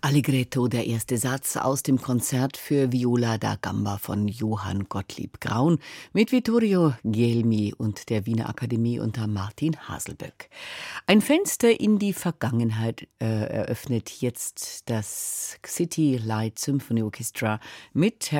Allegretto, der erste Satz aus dem Konzert für Viola da Gamba von Johann Gottlieb Graun mit Vittorio Gelmi und der Wiener Akademie unter Martin Haselböck. Ein Fenster in die Vergangenheit eröffnet jetzt das City Light Symphony Orchestra mit